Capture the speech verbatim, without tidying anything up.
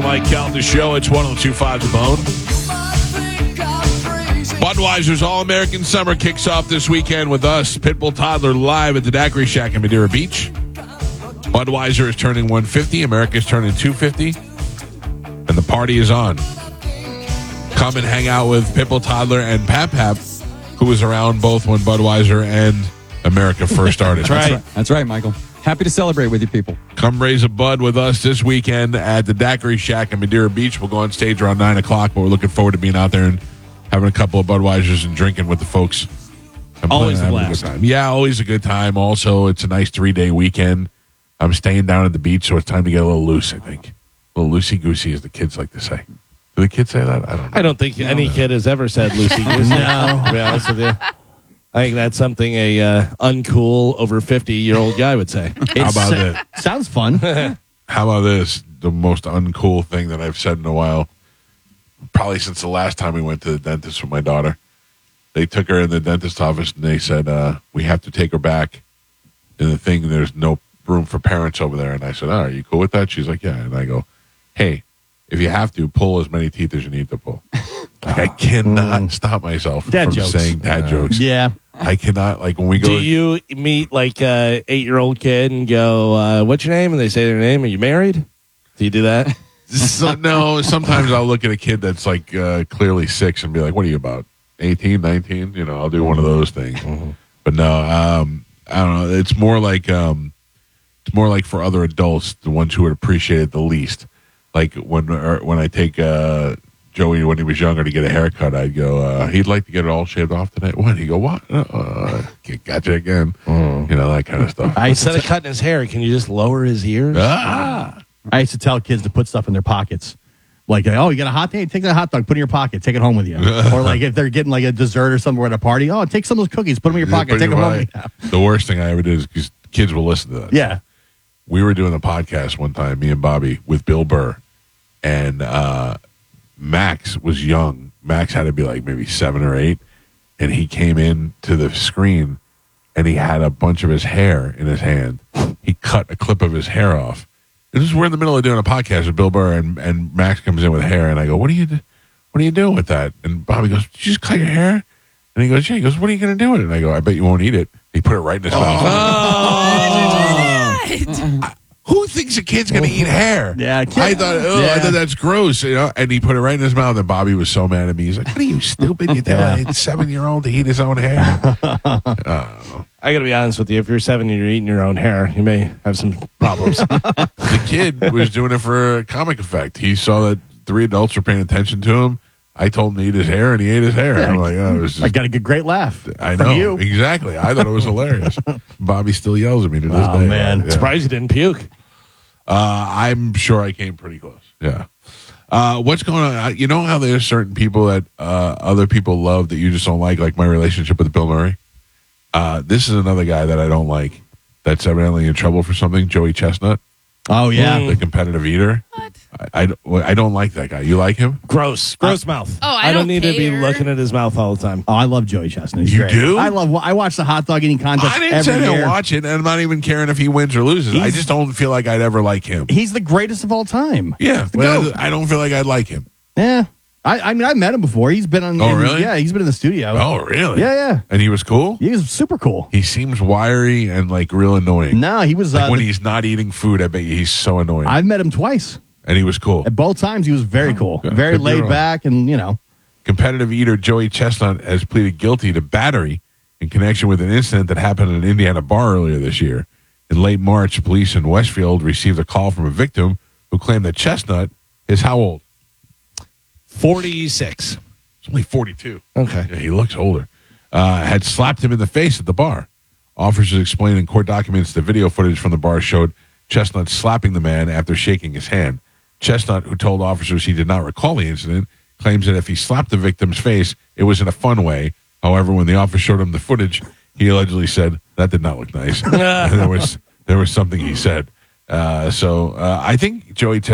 Mike Calta Show. It's one oh two point five The Bone. Budweiser's All-American Summer kicks off this weekend with us. Pitbull Toddler live at the Daiquiri Shack in Madeira Beach. Budweiser is turning one fifty. America's turning two fifty. And the party is on. Come and hang out with Pitbull Toddler and Pap Pap, who was around both when Budweiser and America first started. That's right. That's right. That's right, Michael. Happy to celebrate with you people. Come raise a bud with us this weekend at the Daiquiri Shack in Madeira Beach. We'll go on stage around nine o'clock, but we're looking forward to being out there and having a couple of Budweisers and drinking with the folks. I'm always a A blast. good time. Yeah, always a good time. Also, it's a nice three-day weekend. I'm staying down at the beach, so it's time to get a little loose, I think. A little loosey-goosey, as the kids like to say. Do the kids say that? I don't know. I don't think no, any no. kid has ever said loosey goosey. No, to be honest with you. I think that's something a uh, uncool over fifty year old guy would say. How about that? Sounds fun. How about this? The most uncool thing that I've said in a while, probably since the last time we went to the dentist with my daughter. They took her in the dentist office and they said, uh, we have to take her back. In the thing, there's no room for parents over there. And I said, oh, are you cool with that? She's like, yeah. And I go, hey, if you have to, pull as many teeth as you need to pull. Like, I cannot mm. stop myself dad from jokes. saying dad uh, jokes. Yeah. I cannot, like, when we go. Do you meet, like, a eight-year-old kid and go, uh, what's your name? And they say their name. Are you married? Do you do that? So, no, sometimes I'll look at a kid that's, like, uh, clearly six and be like, what are you about? eighteen, nineteen? You know, I'll do one of those things. Mm-hmm. But no, um, I don't know. It's more like, um, it's more like for other adults, the ones who would appreciate it the least. Like, when, or when I take, uh, Joey, when he was younger, to get a haircut, I'd go, uh, he'd like to get it all shaved off today. What? He'd go, what? Uh, gotcha again. Mm. You know, that kind of stuff. I Instead of cutting his hair, can you just lower his ears? Ah. I used to tell kids to put stuff in their pockets. Like, oh, you got a hot dog? Take that hot dog, put it in your pocket, take it home with you. Or like if they're getting like a dessert or something at a party, oh, take some of those cookies, put them in your pocket, take them home with you. The worst thing I ever did is because kids will listen to that. Yeah. We were doing a podcast one time, me and Bobby, with Bill Burr. And uh, Max was young. Max had to be like maybe seven or eight. And he came in to the screen and he had a bunch of his hair in his hand. He cut a clip of his hair off. And this is, we're in the middle of doing a podcast with Bill Burr, and, and Max comes in with hair, and I go, what are you do- what are you doing with that? And Bobby goes, did you just cut your hair? And he goes, yeah. He goes, what are you going to do with it? And I go, I bet you won't eat it. He put it right in his mouth. Oh. I, who thinks a kid's going to eat hair? Yeah, kid. I thought, oh, yeah. I thought that's gross, you know. And he put it right in his mouth, and Bobby was so mad at me. He's like, "What are you stupid? You telling a seven-year-old to eat his own hair?" uh, I got to be honest with you. If you're seven and you're eating your own hair, you may have some problems. The kid was doing it for a comic effect. He saw that three adults were paying attention to him. I told him to eat his hair, and he ate his hair. Yeah, I'm like, oh, it was just, I got a good, great laugh. I from know you. exactly. I thought it was hilarious. Bobby still yells at me to this oh, day. man, yeah. Surprised you didn't puke. Uh, I'm sure I came pretty close. Yeah. Uh, what's going on? You know how there's certain people that uh, other people love that you just don't like, like my relationship with Bill Murray? Uh, this is another guy that I don't like that's evidently in trouble for something, Joey Chestnut. Oh, yeah. The competitive eater. What? I, I, I don't like that guy. You like him? Gross. Gross uh, mouth. Oh, I, I don't, don't need care. to be looking at his mouth all the time. Oh, I love Joey Chestnut. He's You great. do? I love. I watch the hot dog eating contest I didn't every say year. to watch it, and I'm not even caring if he wins or loses. He's- I just don't feel like I'd ever like him. He's the greatest of all time. Yeah, He's the well, GOAT. I don't feel like I'd like him. Yeah. I, I mean, I've met him before. He's been on. Oh, in- really? Yeah, he's been in the studio. Oh, really? Yeah, yeah. And he was cool? He was super cool. He seems wiry and like real annoying. No, he was. Like uh, when the- he's not eating food, I bet you he's so annoying. I've met him twice. And he was cool. At both times, he was very cool. Yeah, Very could be laid wrong. back, and, you know. Competitive eater Joey Chestnut has pleaded guilty to battery in connection with an incident that happened in an Indiana bar earlier this year. In late March, police in Westfield received a call from a victim who claimed that Chestnut is how old? forty-six. He's only forty-two. Okay. Yeah, he looks older. Uh, had slapped him in the face at the bar. Officers explained in court documents the video footage from the bar showed Chestnut slapping the man after shaking his hand. Chestnut, who told officers he did not recall the incident, claims that if he slapped the victim's face, it was in a fun way. However, when the officer showed him the footage, he allegedly said, that did not look nice. there was there was something he said. Uh, so uh, I think Joey